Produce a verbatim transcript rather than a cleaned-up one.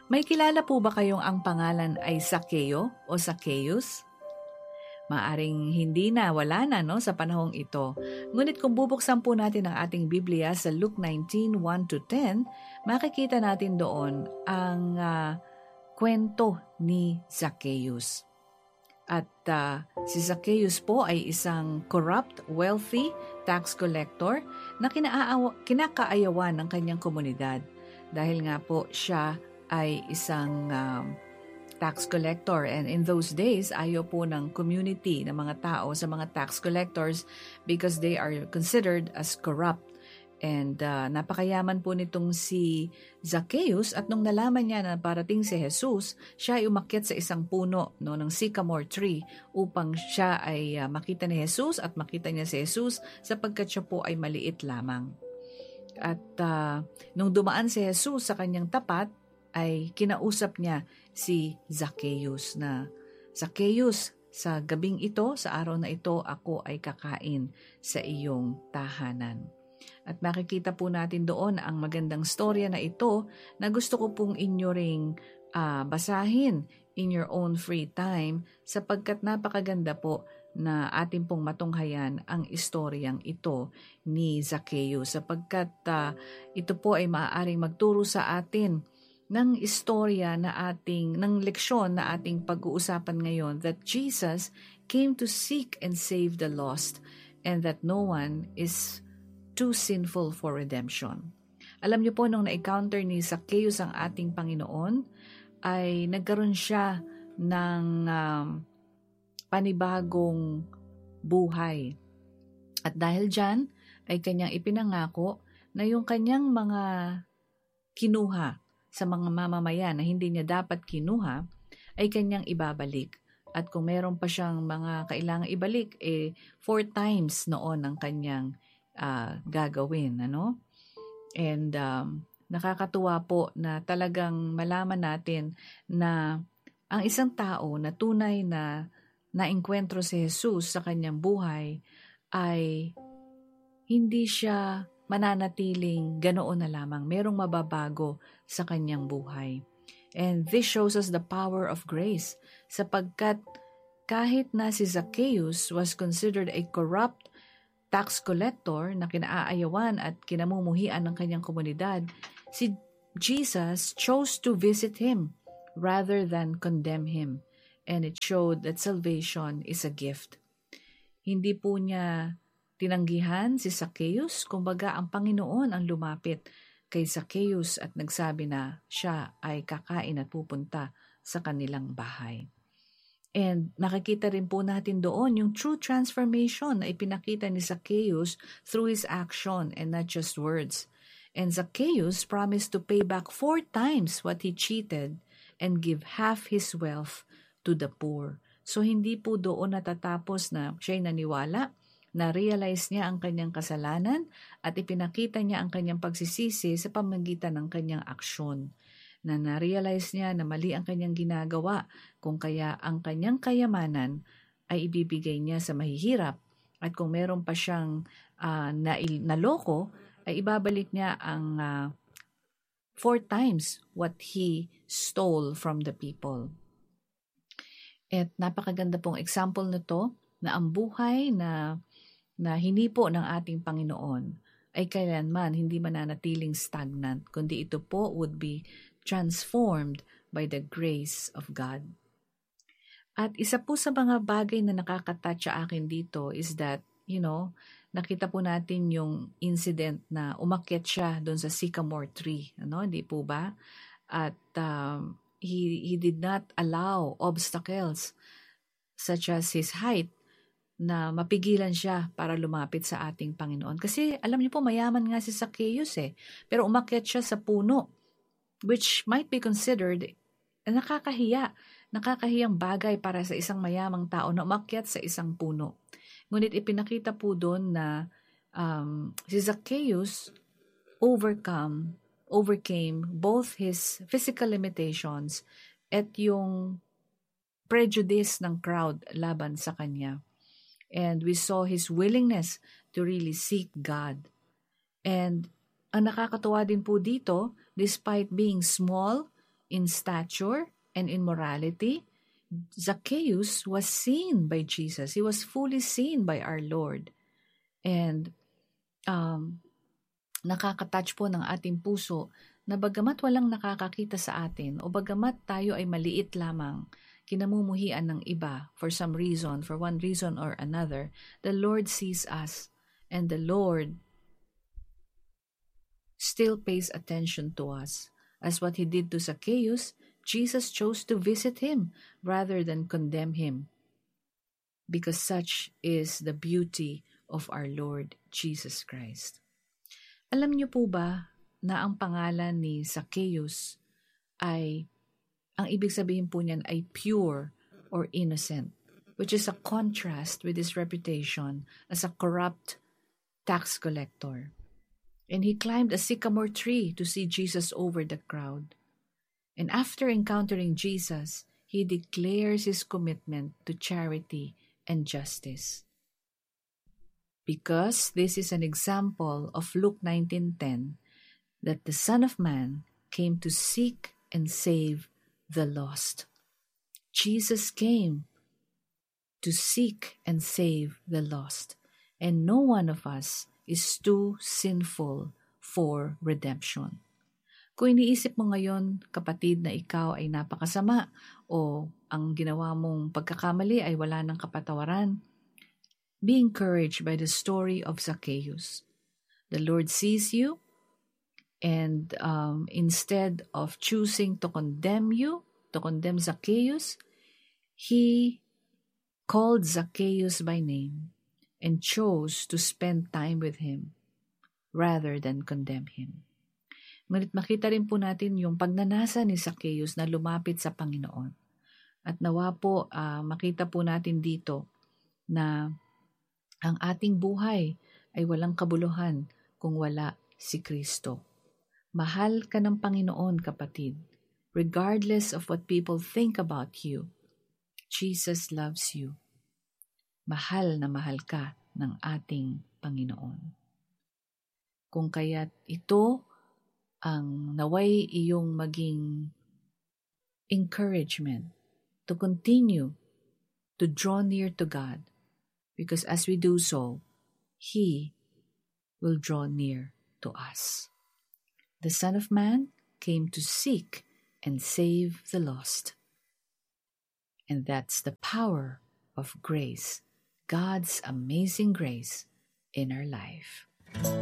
May kilala po ba kayong ang pangalan ay Zaccheo o Zacchaeus? Maaring hindi na, wala na no, sa panahong ito. Ngunit kung bubuksan po natin ang ating Biblia sa Luke nineteen, one to ten, makikita natin doon ang uh, kwento ni Zacchaeus. At uh, si Zacchaeus po ay isang corrupt, wealthy tax collector na kinaawa, kinakaayawan ng kanyang komunidad. Dahil nga po siya ay isang um, tax collector, and in those days ayaw po ng community ng mga tao sa mga tax collectors because they are considered as corrupt. And uh, napakayaman po nitong si Zacchaeus, at nung nalaman niya na parating si Jesus, siya ay umakyat sa isang puno no, ng sycamore tree upang siya ay uh, makita ni Jesus at makita niya si Jesus sapagkat siya po ay maliit lamang. At uh, nung dumaan si Jesus sa kanyang tapat, ay kinausap niya si Zacchaeus na, Zacchaeus, sa gabing ito, sa araw na ito, ako ay kakain sa iyong tahanan. At makikita po natin doon ang magandang storya na ito na gusto ko pong inyo ring uh, basahin in your own free time sapagkat napakaganda po na ating pong matunghayan ang istoryang ito ni Zacchaeus sapagkat uh, ito po ay maaaring magturo sa atin ng istorya na ating, ng leksyon na ating pag-uusapan ngayon, that Jesus came to seek and save the lost and that no one is too sinful for redemption. Alam niyo po, nung na-encounter ni Zacchaeus ang ating Panginoon, ay nagkaroon siya ng um, panibagong buhay. At dahil dyan, ay kanyang ipinangako na yung kanyang mga kinuha sa mga mamamayan na hindi niya dapat kinuha, ay kanyang ibabalik. At kung meron pa siyang mga kailangang ibalik, eh, four times noon ang kanyang uh, gagawin. Ano? And um, nakakatuwa po na talagang malaman natin na ang isang tao na tunay na naengkwentro si Jesus sa kanyang buhay ay hindi siya mananatiling ganoon na lamang. Merong mababago sa kanyang buhay. And this shows us the power of grace sapagkat kahit na si Zacchaeus was considered a corrupt tax collector na kinaayawan at kinamumuhian ng kanyang komunidad, si Jesus chose to visit him rather than condemn him. And it showed that salvation is a gift. Hindi po niya tinanggihan si Zacchaeus, kumbaga ang Panginoon ang lumapit kay Zacchaeus at nagsabi na siya ay kakain at pupunta sa kanilang bahay. And nakikita rin po natin doon yung true transformation na ipinakita ni Zacchaeus through his action and not just words. And Zacchaeus promised to pay back four times what he cheated and give half his wealth to the poor. So hindi po doon natatapos na siya'y naniwala, na-realize niya ang kanyang kasalanan at ipinakita niya ang kanyang pagsisisi sa pamamagitan ng kanyang aksyon. Na na-realize niya na mali ang kanyang ginagawa, kung kaya ang kanyang kayamanan ay ibibigay niya sa mahihirap at kung meron pa siyang uh, naloko, ay ibabalik niya ang uh, four times what he stole from the people. At napakaganda pong example nito na ang buhay na na hinipo ng ating Panginoon ay kailanman hindi mananatiling stagnant, kundi ito po would be transformed by the grace of God. At isa po sa mga bagay na nakakatouch sa akin dito is that, you know, nakita po natin yung incident na umakyat siya doon sa sycamore tree, ano, hindi po ba? At um, he, he did not allow obstacles such as his height na mapigilan siya para lumapit sa ating Panginoon. Kasi alam niyo po, mayaman nga si Zacchaeus eh. Pero umakyat siya sa puno, which might be considered nakakahiya, nakakahiyang bagay para sa isang mayamang tao na umakyat sa isang puno. Ngunit ipinakita po doon na um, si Zacchaeus overcome, overcame both his physical limitations at yung prejudice ng crowd laban sa kanya. And we saw his willingness to really seek God. And ang nakakatuwa din po dito, despite being small in stature and in morality, Zacchaeus was seen by Jesus. He was fully seen by our Lord. And um, nakakatouch po ng ating puso na bagamat walang nakakakita sa atin o bagamat tayo ay maliit lamang, kinamumuhian ng iba for some reason, for one reason or another, the Lord sees us and the Lord still pays attention to us. As what He did to Zacchaeus, Jesus chose to visit him rather than condemn him, because such is the beauty of our Lord Jesus Christ. Alam niyo po ba na ang pangalan ni Zacchaeus ay, ang ibig sabihin po niyan ay pure or innocent, which is a contrast with his reputation as a corrupt tax collector. And he climbed a sycamore tree to see Jesus over the crowd. And after encountering Jesus, he declares his commitment to charity and justice. Because this is an example of Luke nineteen ten, that the Son of Man came to seek and save the lost. Jesus came to seek and save the lost, and no one of us is too sinful for redemption. Kung iniisip mo ngayon, kapatid, na ikaw ay napakasama o ang ginawa mong pagkakamali ay wala ng kapatawaran, be encouraged by the story of Zacchaeus. The Lord sees you, and um, instead of choosing to condemn you, to condemn Zacchaeus, He called Zacchaeus by name and chose to spend time with him rather than condemn him. Ngunit makita rin po natin yung pagnanasa ni Zacchaeus na lumapit sa Panginoon. At nawa po uh, makita po natin dito na ang ating buhay ay walang kabuluhan kung wala si Kristo. Mahal ka ng Panginoon, kapatid. Regardless of what people think about you, Jesus loves you. Mahal na mahal ka ng ating Panginoon. Kung kaya't ito ang naway iyong maging encouragement to continue to draw near to God, because as we do so, He will draw near to us. The Son of Man came to seek and save the lost. And that's the power of grace, God's amazing grace in our life.